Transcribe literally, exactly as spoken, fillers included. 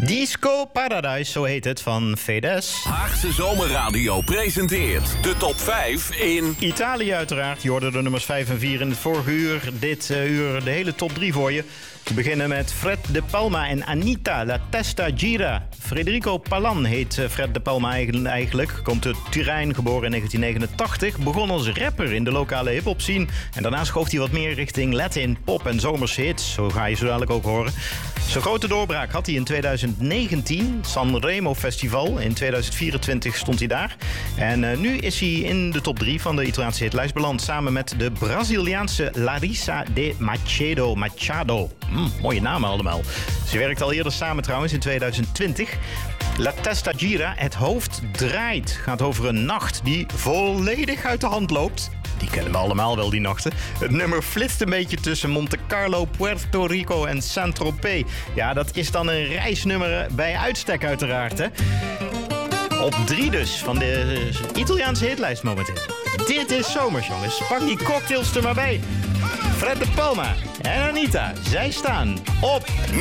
Disco Paradise, zo heet het, van Fedez. Haagse Zomerradio presenteert de top vijf in... Italië uiteraard. Je hoorde de nummers vijf en vier in het vorige uur. Dit uh, uur de hele top drie voor je. We beginnen met Fred De Palma en Anita, La Testa Gira. Federico Palan heet Fred De Palma eigenlijk. Komt uit Turijn, geboren in negentien negenentachtig. Begon als rapper in de lokale hip-hop scene. En daarna schoof hij wat meer richting Latin, pop en zomerse hits. Zo ga je zo dadelijk ook horen. Zijn grote doorbraak had hij in twintig negentien. Sanremo Festival. In tweeduizend vierentwintig stond hij daar. En uh, nu is hij in de top drie van de Italiaanse hitlijst beland. Samen met de Braziliaanse Larissa de Machado. Machado. Mm, mooie namen allemaal. Ze werkt al eerder samen trouwens in tweeduizend twintig. La Testa Gira, het hoofd draait, gaat over een nacht die volledig uit de hand loopt. Die kennen we allemaal wel, die nachten. Het nummer flitst een beetje tussen Monte Carlo, Puerto Rico en Saint-Tropez. Ja, dat is dan een reisnummer bij uitstek uiteraard, hè. Op drie dus van de Italiaanse hitlijst momenteel. Dit is zomers, jongens. Pak die cocktails er maar bij. Fred De Palma en Anita, zij staan op